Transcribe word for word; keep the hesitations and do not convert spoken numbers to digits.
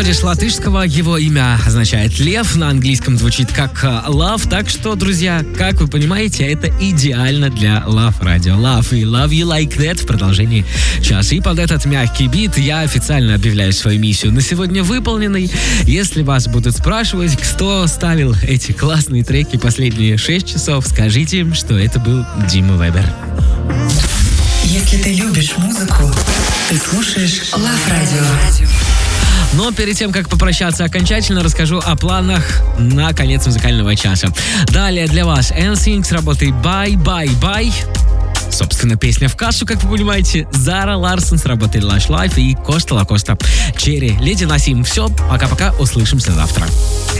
переводе с латышского его имя означает «лев», на английском звучит как «love», так что, друзья, как вы понимаете, это идеально для Love Radio. Love и Love You Like That в продолжении часа. И под этот мягкий бит я официально объявляю свою миссию на сегодня выполненной. Если вас будут спрашивать, кто ставил эти классные треки последние шесть часов, скажите им, что это был Дима Вебер. Если ты любишь музыку, ты слушаешь Love Radio. Но перед тем, как попрощаться окончательно, расскажу о планах на конец музыкального часа. Далее для вас эн синк с работой Bye Bye Bye. Собственно, песня в кассу, как вы понимаете. Зара Ларсон с работой Lush Life и Коста Лакоста Черри. Леди Насим. Все, пока-пока, услышимся завтра.